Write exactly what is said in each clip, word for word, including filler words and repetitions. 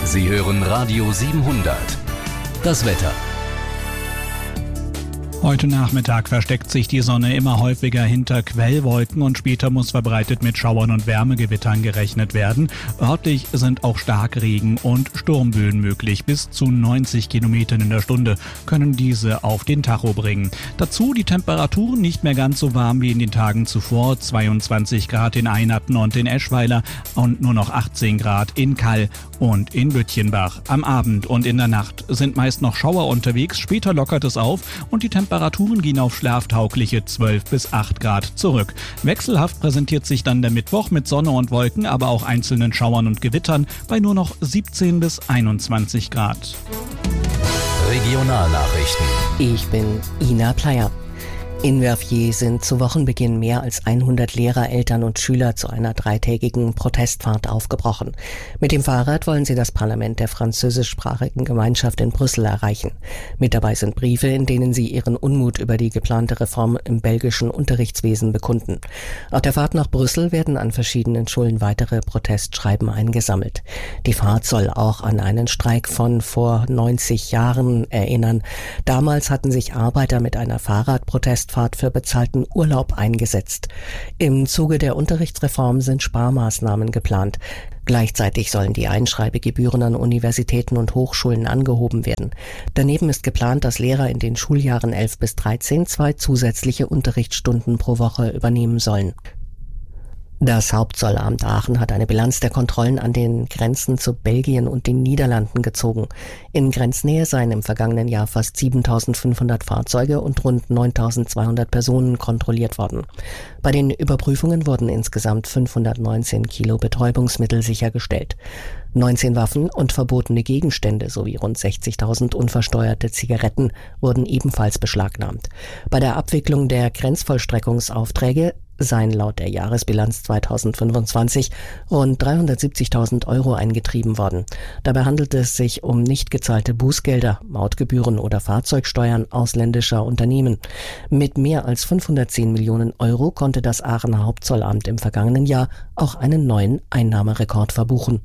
Sie hören Radio siebenhundert. Das Wetter. Heute Nachmittag versteckt sich die Sonne immer häufiger hinter Quellwolken und später muss verbreitet mit Schauern und Wärmegewittern gerechnet werden. Örtlich sind auch Starkregen und Sturmböen möglich. Bis zu neunzig Kilometern in der Stunde können diese auf den Tacho bringen. Dazu die Temperaturen nicht mehr ganz so warm wie in den Tagen zuvor. zweiundzwanzig Grad in Einerten und in Eschweiler und nur noch achtzehn Grad in Kall und in Böttchenbach. Am Abend und in der Nacht sind meist noch Schauer unterwegs. Später lockert es auf und die Temperaturen Temperaturen gehen auf schlaftaugliche zwölf bis acht Grad zurück. Wechselhaft präsentiert sich dann der Mittwoch mit Sonne und Wolken, aber auch einzelnen Schauern und Gewittern bei nur noch siebzehn bis einundzwanzig Grad. Regionalnachrichten. Ich bin Ina Pleyer. In Verviers sind zu Wochenbeginn mehr als hundert Lehrer, Eltern und Schüler zu einer dreitägigen Protestfahrt aufgebrochen. Mit dem Fahrrad wollen sie das Parlament der französischsprachigen Gemeinschaft in Brüssel erreichen. Mit dabei sind Briefe, in denen sie ihren Unmut über die geplante Reform im belgischen Unterrichtswesen bekunden. Auf der Fahrt nach Brüssel werden an verschiedenen Schulen weitere Protestschreiben eingesammelt. Die Fahrt soll auch an einen Streik von vor neunzig Jahren erinnern. Damals hatten sich Arbeiter mit einer Fahrradprotestfahrt für bezahlten Urlaub eingesetzt. Im Zuge der Unterrichtsreform sind Sparmaßnahmen geplant. Gleichzeitig sollen die Einschreibegebühren an Universitäten und Hochschulen angehoben werden. Daneben ist geplant, dass Lehrer in den Schuljahren elf bis dreizehn zwei zusätzliche Unterrichtsstunden pro Woche übernehmen sollen. Das Hauptzollamt Aachen hat eine Bilanz der Kontrollen an den Grenzen zu Belgien und den Niederlanden gezogen. In Grenznähe seien im vergangenen Jahr fast siebentausendfünfhundert Fahrzeuge und rund neuntausendzweihundert Personen kontrolliert worden. Bei den Überprüfungen wurden insgesamt fünfhundertneunzehn Kilo Betäubungsmittel sichergestellt. neunzehn Waffen und verbotene Gegenstände sowie rund sechzigtausend unversteuerte Zigaretten wurden ebenfalls beschlagnahmt. Bei der Abwicklung der Grenzvollstreckungsaufträge seien laut der Jahresbilanz zweitausendfünfundzwanzig rund dreihundertsiebzigtausend Euro eingetrieben worden. Dabei handelt es sich um nicht gezahlte Bußgelder, Mautgebühren oder Fahrzeugsteuern ausländischer Unternehmen. Mit mehr als fünfhundertzehn Millionen Euro konnte das Aachener Hauptzollamt im vergangenen Jahr auch einen neuen Einnahmerekord verbuchen.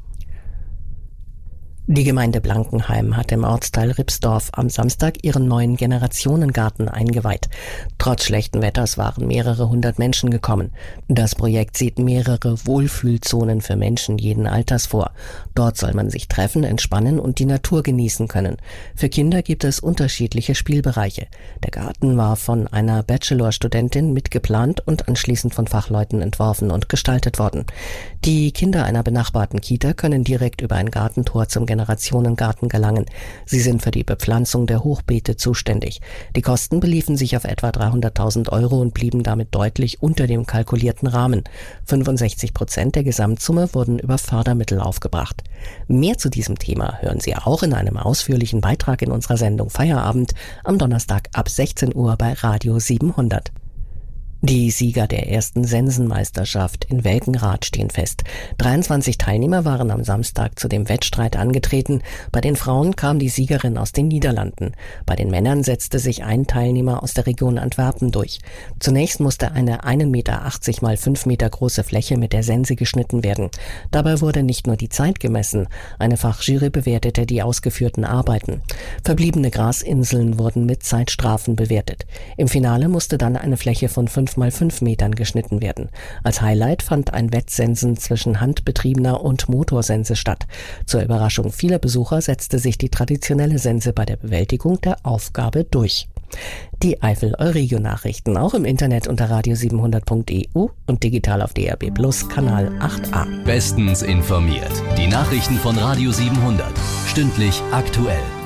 Die Gemeinde Blankenheim hat im Ortsteil Ripsdorf am Samstag ihren neuen Generationengarten eingeweiht. Trotz schlechten Wetters waren mehrere hundert Menschen gekommen. Das Projekt sieht mehrere Wohlfühlzonen für Menschen jeden Alters vor. Dort soll man sich treffen, entspannen und die Natur genießen können. Für Kinder gibt es unterschiedliche Spielbereiche. Der Garten war von einer Bachelorstudentin mitgeplant und anschließend von Fachleuten entworfen und gestaltet worden. Die Kinder einer benachbarten Kita können direkt über ein Gartentor zum Generationengarten gelangen. Sie sind für die Bepflanzung der Hochbeete zuständig. Die Kosten beliefen sich auf etwa dreihunderttausend Euro und blieben damit deutlich unter dem kalkulierten Rahmen. fünfundsechzig Prozent der Gesamtsumme wurden über Fördermittel aufgebracht. Mehr zu diesem Thema hören Sie auch in einem ausführlichen Beitrag in unserer Sendung Feierabend am Donnerstag ab sechzehn Uhr bei Radio siebenhundert. Die Sieger der ersten Sensenmeisterschaft in Welkenrath stehen fest. dreiundzwanzig Teilnehmer waren am Samstag zu dem Wettstreit angetreten. Bei den Frauen kam die Siegerin aus den Niederlanden. Bei den Männern setzte sich ein Teilnehmer aus der Region Antwerpen durch. Zunächst musste eine ein Meter achtzig mal fünf Meter große Fläche mit der Sense geschnitten werden. Dabei wurde nicht nur die Zeit gemessen. Eine Fachjury bewertete die ausgeführten Arbeiten. Verbliebene Grasinseln wurden mit Zeitstrafen bewertet. Im Finale musste dann eine Fläche von fünf mal fünf Metern geschnitten werden. Als Highlight fand ein Wettsensen zwischen handbetriebener und Motorsense statt. Zur Überraschung vieler Besucher setzte sich die traditionelle Sense bei der Bewältigung der Aufgabe durch. Die Eifel-Euregio-Nachrichten auch im Internet unter radio siebenhundert punkt e u und digital auf D R B Plus Kanal acht a. Bestens informiert. Die Nachrichten von Radio siebenhundert. Stündlich aktuell.